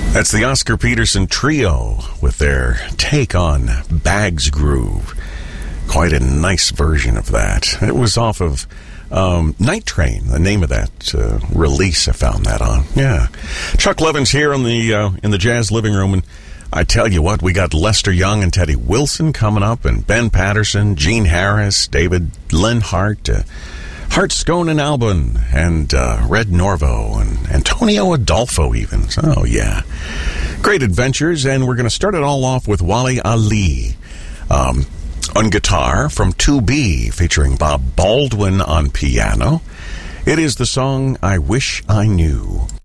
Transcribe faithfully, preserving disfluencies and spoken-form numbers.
That's the Oscar Peterson Trio with their take on Bags Groove. Quite a nice version of that. It was off of um, Night Train, the name of that uh, release. I found that on. Yeah. Chuck Levin's here in the, uh, in the Jazz Living Room, and I tell you what, we got Lester Young and Teddy Wilson coming up, and Ben Patterson, Gene Harris, David Linhart, uh, Hart Scone and Albin, and uh, Red Norvo, and Antonio Adolfo even. Oh, yeah. Great adventures, and we're going to start it all off with Wally Ali um, on guitar from two B, featuring Bob Baldwin on piano. It is the song I Wish I Knew.